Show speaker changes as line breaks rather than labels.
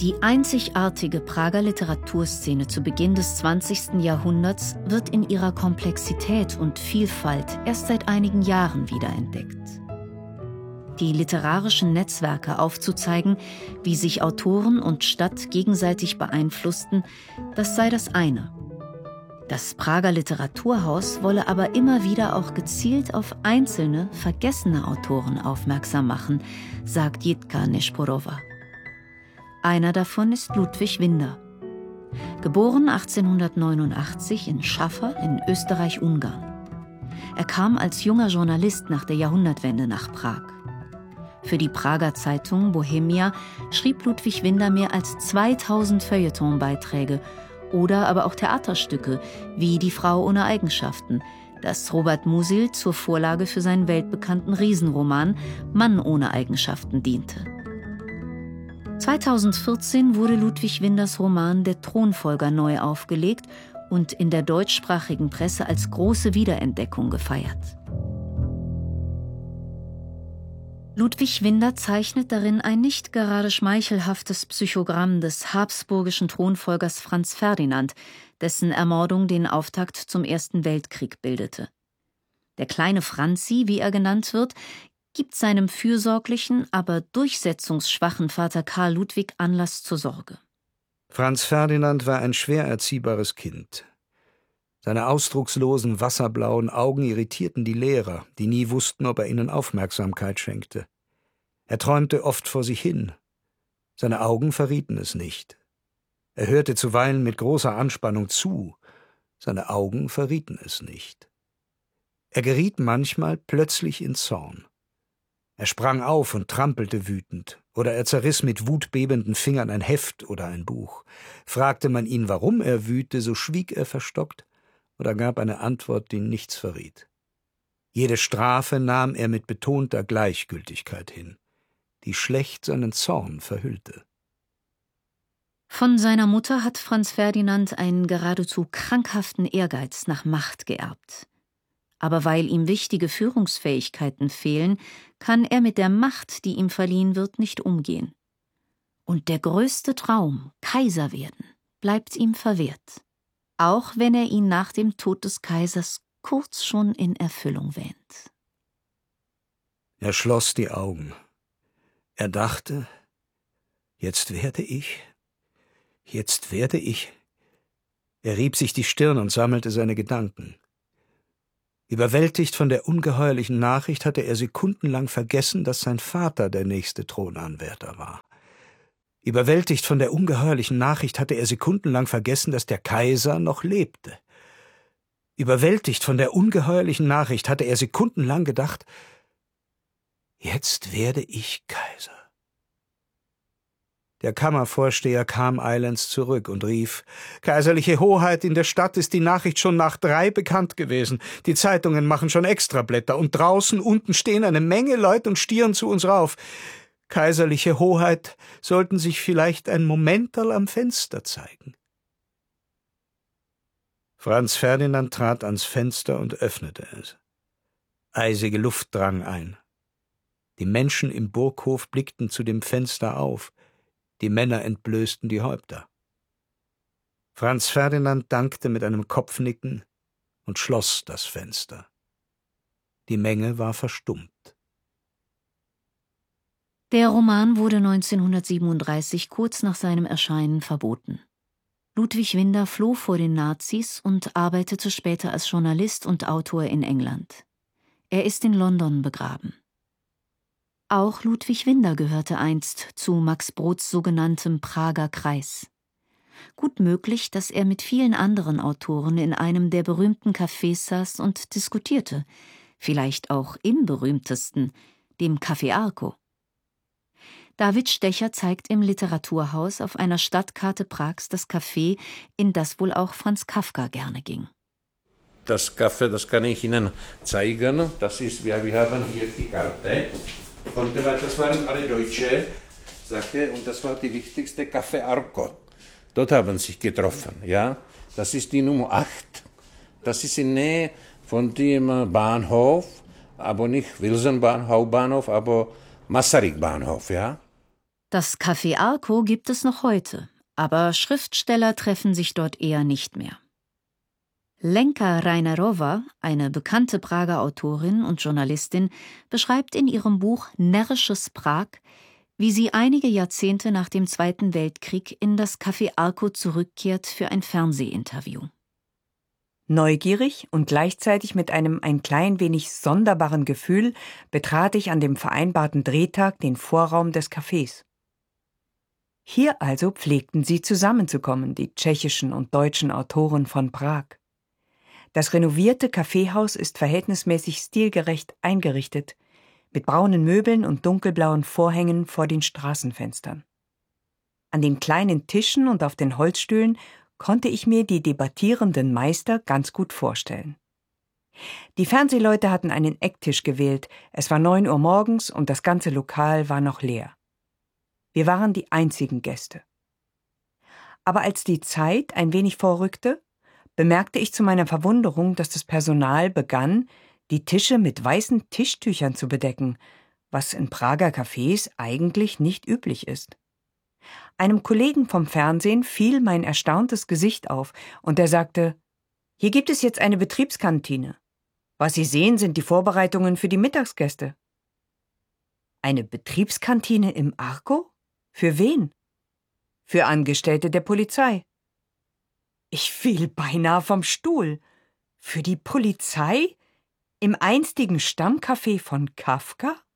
Die einzigartige Prager Literaturszene zu Beginn des 20. Jahrhunderts wird in ihrer Komplexität und Vielfalt erst seit einigen Jahren wiederentdeckt. Die literarischen Netzwerke aufzuzeigen, wie sich Autoren und Stadt gegenseitig beeinflussten, das sei das eine. Das Prager Literaturhaus wolle aber immer wieder auch gezielt auf einzelne, vergessene Autoren aufmerksam machen, sagt Jitka Nešporova. Einer davon ist Ludwig Winder. Geboren 1889 in Schaffer in Österreich-Ungarn. Er kam als junger Journalist nach der Jahrhundertwende nach Prag. Für die Prager Zeitung Bohemia schrieb Ludwig Winder mehr als 2000 Feuilletonbeiträge oder aber auch Theaterstücke wie Die Frau ohne Eigenschaften, das Robert Musil zur Vorlage für seinen weltbekannten Riesenroman Mann ohne Eigenschaften diente. 2014 wurde Ludwig Winders Roman Der Thronfolger neu aufgelegt und in der deutschsprachigen Presse als große Wiederentdeckung gefeiert. Ludwig Winder zeichnet darin ein nicht gerade schmeichelhaftes Psychogramm des habsburgischen Thronfolgers Franz Ferdinand, dessen Ermordung den Auftakt zum Ersten Weltkrieg bildete. Der kleine Franzi, wie er genannt wird, gibt seinem fürsorglichen, aber durchsetzungsschwachen Vater Karl Ludwig Anlass zur Sorge.
Franz Ferdinand war ein schwer erziehbares Kind. Seine ausdruckslosen, wasserblauen Augen irritierten die Lehrer, die nie wussten, ob er ihnen Aufmerksamkeit schenkte. Er träumte oft vor sich hin. Seine Augen verrieten es nicht. Er hörte zuweilen mit großer Anspannung zu. Seine Augen verrieten es nicht. Er geriet manchmal plötzlich in Zorn. Er sprang auf und trampelte wütend, oder er zerriss mit wutbebenden Fingern ein Heft oder ein Buch. Fragte man ihn, warum er wüte, so schwieg er verstockt oder gab eine Antwort, die nichts verriet. Jede Strafe nahm er mit betonter Gleichgültigkeit hin, die schlecht seinen Zorn verhüllte.
Von seiner Mutter hat Franz Ferdinand einen geradezu krankhaften Ehrgeiz nach Macht geerbt. Aber weil ihm wichtige Führungsfähigkeiten fehlen, kann er mit der Macht, die ihm verliehen wird, nicht umgehen. Und der größte Traum, Kaiser werden, bleibt ihm verwehrt. Auch wenn er ihn nach dem Tod des Kaisers kurz schon in Erfüllung wähnt.
Er schloss die Augen. Er dachte, jetzt werde ich. Er rieb sich die Stirn und sammelte seine Gedanken. Überwältigt von der ungeheuerlichen Nachricht hatte er sekundenlang vergessen, dass sein Vater der nächste Thronanwärter war. Überwältigt von der ungeheuerlichen Nachricht hatte er sekundenlang vergessen, dass der Kaiser noch lebte. Überwältigt von der ungeheuerlichen Nachricht hatte er sekundenlang gedacht, jetzt werde ich Kaiser. Der Kammervorsteher kam eilends zurück und rief, »Kaiserliche Hoheit, in der Stadt ist die Nachricht schon nach 3 bekannt gewesen. Die Zeitungen machen schon Extrablätter und draußen unten stehen eine Menge Leute und stieren zu uns rauf. Kaiserliche Hoheit sollten sich vielleicht ein Momenterl am Fenster zeigen.« Franz Ferdinand trat ans Fenster und öffnete es. Eisige Luft drang ein. Die Menschen im Burghof blickten zu dem Fenster auf. Die Männer entblößten die Häupter. Franz Ferdinand dankte mit einem Kopfnicken und schloss das Fenster. Die Menge war verstummt.
Der Roman wurde 1937 kurz nach seinem Erscheinen verboten. Ludwig Winder floh vor den Nazis und arbeitete später als Journalist und Autor in England. Er ist in London begraben. Auch Ludwig Winder gehörte einst zu Max Brods sogenanntem Prager Kreis. Gut möglich, dass er mit vielen anderen Autoren in einem der berühmten Cafés saß und diskutierte, vielleicht auch im berühmtesten, dem Café Arco. David Stecher zeigt im Literaturhaus auf einer Stadtkarte Prags das Café, in das wohl auch Franz Kafka gerne ging.
Das Café, das kann ich Ihnen zeigen. Das ist, wir haben hier die Karte. Und das waren alle Deutsche, sagte, und das war die wichtigste Café Arco. Dort haben sie sich getroffen, ja. Das ist die Nummer 8. Das ist in Nähe von dem Bahnhof, aber nicht Wilson Bahnhof, aber Masaryk Bahnhof, ja.
Das Café Arco gibt es noch heute, aber Schriftsteller treffen sich dort eher nicht mehr. Lenka Reinerová, eine bekannte Prager Autorin und Journalistin, beschreibt in ihrem Buch Närrisches Prag, wie sie einige Jahrzehnte nach dem Zweiten Weltkrieg in das Café Arco zurückkehrt für ein Fernsehinterview.
Neugierig und gleichzeitig mit einem ein klein wenig sonderbaren Gefühl betrat ich an dem vereinbarten Drehtag den Vorraum des Cafés. Hier also pflegten sie zusammenzukommen, die tschechischen und deutschen Autoren von Prag. Das renovierte Kaffeehaus ist verhältnismäßig stilgerecht eingerichtet, mit braunen Möbeln und dunkelblauen Vorhängen vor den Straßenfenstern. An den kleinen Tischen und auf den Holzstühlen konnte ich mir die debattierenden Meister ganz gut vorstellen. Die Fernsehleute hatten einen Ecktisch gewählt, es war 9 Uhr morgens und das ganze Lokal war noch leer. Wir waren die einzigen Gäste. Aber als die Zeit ein wenig vorrückte, bemerkte ich zu meiner Verwunderung, dass das Personal begann, die Tische mit weißen Tischtüchern zu bedecken, was in Prager Cafés eigentlich nicht üblich ist. Einem Kollegen vom Fernsehen fiel mein erstauntes Gesicht auf und er sagte: »Hier gibt es jetzt eine Betriebskantine. Was Sie sehen, sind die Vorbereitungen für die Mittagsgäste.« Eine Betriebskantine im Arco? Für wen? Für Angestellte der Polizei. Ich fiel beinahe vom Stuhl. Für die Polizei? Im einstigen Stammcafé von Kafka?